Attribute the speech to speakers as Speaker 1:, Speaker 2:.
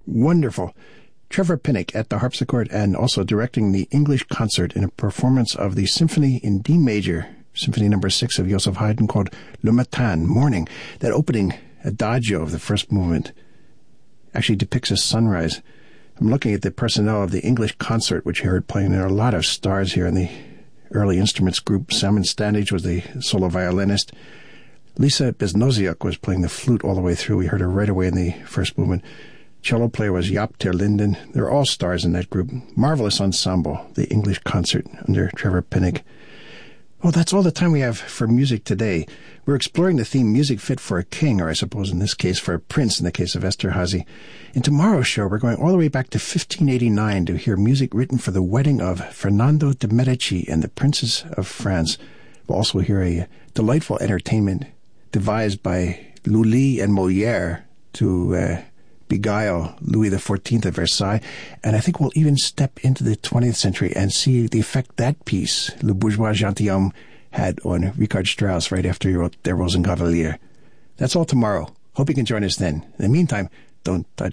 Speaker 1: wonderful. Trevor Pinnock at the harpsichord and also directing the English concert in a performance of the Symphony in D major, Symphony number 6 of Joseph Haydn, called Le Matin, Morning. That opening adagio of the first movement actually depicts a sunrise. I'm looking at the personnel of the English concert, which you heard playing. There are a lot of stars here in the early instruments group. Simon Standage was the solo violinist. Lisa Besnoziuk was playing the flute all the way through. We heard her right away in the first movement. Cello player was Jaap ter Linden. They're all stars in that group. Marvelous ensemble, the English concert under Trevor Pinnock. Well, that's all the time we have for music today. We're exploring the theme Music Fit for a King, or I suppose in this case for a prince in the case of Esterhazy. In tomorrow's show, we're going all the way back to 1589 to hear music written for the wedding of Fernando de' Medici and the Princess of France. We'll also hear a delightful entertainment devised by Lully and Molière to beguile Louis XIV at Versailles. And I think we'll even step into the 20th century and see the effect that piece, Le Bourgeois Gentilhomme, had on Richard Strauss right after he wrote Der Rosenkavalier. That's all tomorrow. Hope you can join us then. In the meantime, don't touch